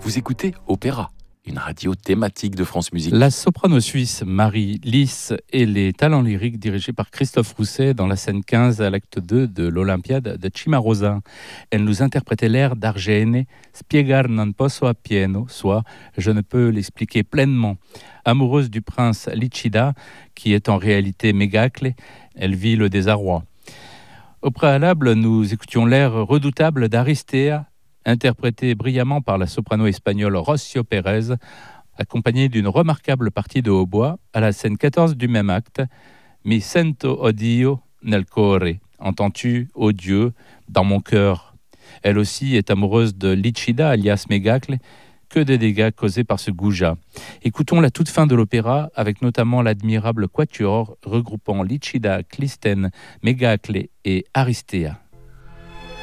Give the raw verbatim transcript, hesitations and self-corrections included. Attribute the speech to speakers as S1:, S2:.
S1: Vous écoutez Opéra, une radio thématique de France Musique.
S2: La soprano suisse Marie Lys et les talents lyriques dirigés par Christophe Rousset dans la scène quinze à l'acte deux de l'Olympiade de Cimarosa. Elle nous interprétait l'air d'Argene, Spiegar non posso appieno, soit « Je ne peux l'expliquer pleinement ». Amoureuse du prince Licida, qui est en réalité Mégacle, elle vit le désarroi. Au préalable, nous écoutions l'air redoutable d'Aristea, interprété brillamment par la soprano espagnole Rocio Pérez, accompagnée d'une remarquable partie de hautbois à la scène quatorze du même acte, Mi sento odio nel core, entends-tu, ô Dieu, dans mon cœur. Elle aussi est amoureuse de Licida, alias Mégacle. Que de dégâts causés par ce goujat. Écoutons la toute fin de l'opéra avec notamment l'admirable quatuor regroupant Licida, Clistène, Mégacle et Aristea.